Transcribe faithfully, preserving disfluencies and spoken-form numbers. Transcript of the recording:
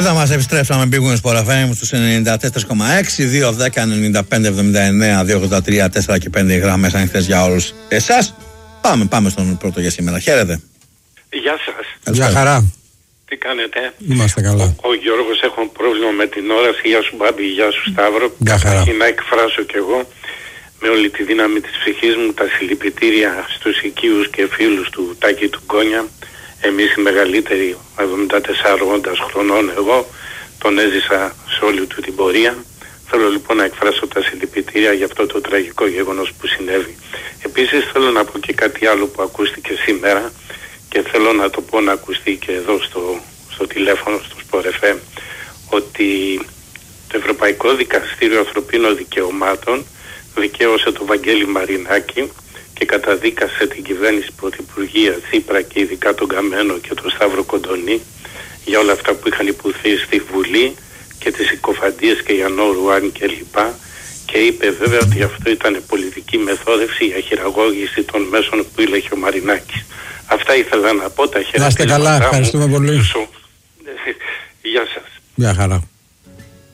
Χαίρετε μας, επιστρέψαμε Big Wings Sport εφ εμ στους ενενήντα τέσσερα κόμμα έξι, δύο δέκα ενενήντα πέντε εβδομήντα εννέα, δύο ογδόντα τρία, τέσσερα και πέντε γραμμές ανοιχτές για όλους εσάς. Πάμε, πάμε στον πρώτο για σήμερα. Χαίρετε. Γεια σας. Γεια χαρά. Τι κάνετε? Είμαστε καλά. Ο, ο Γιώργος, έχω πρόβλημα με την όραση. Γεια σου Μπάμπη, γεια σου Σταύρο. Γεια χαρά. Και να εκφράσω κι εγώ με όλη τη δύναμη της ψυχής μου τα συλληπιτήρια στους οικείους και φίλους του Τάκη του Γκόνια. Εμείς οι μεγαλύτεροι, εβδομήντα τέσσερα ογδόντα χρονών, εγώ τον έζησα σε όλη του την πορεία. Θέλω λοιπόν να εκφράσω τα συλληπιτήρια για αυτό το τραγικό γεγονός που συνέβη. Επίσης θέλω να πω και κάτι άλλο που ακούστηκε σήμερα και θέλω να το πω να ακουστεί και εδώ στο, στο τηλέφωνο, στο Sport εφ εμ, ότι το Ευρωπαϊκό Δικαστήριο Ανθρωπίνων Δικαιωμάτων δικαίωσε τον Βαγγέλη Μαρινάκη και καταδίκασε την κυβέρνηση Πρωθυπουργία Τσίπρα και ειδικά τον Καμένο και τον Σταύρο Κοντονή για όλα αυτά που είχαν υποθεί στη Βουλή και τις συκοφαντίες και Γιαννό Ρουάνι και λοιπά, και είπε βέβαια ότι αυτό ήταν πολιτική μεθόδευση για χειραγώγηση των μέσων που ήλεγε ο Μαρινάκης. Αυτά ήθελα να πω, τα χαιρετίσματα. Να είστε καλά, ευχαριστούμε πολύ. Γεια σας. Γεια χαρά.